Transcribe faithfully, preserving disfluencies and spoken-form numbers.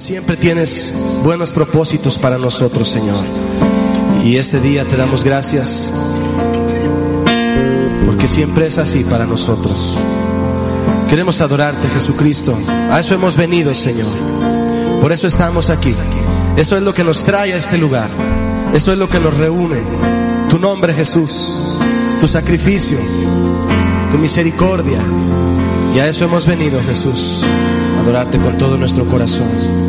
Siempre tienes buenos propósitos para nosotros, Señor. Y este día te damos gracias porque siempre es así para nosotros. Queremos adorarte, Jesucristo. A eso hemos venido, Señor. Por eso estamos aquí. Eso es lo que nos trae a este lugar. Eso es lo que nos reúne. Tu nombre, Jesús. Tu sacrificio. Tu misericordia. Y a eso hemos venido, Jesús. A adorarte con todo nuestro corazón.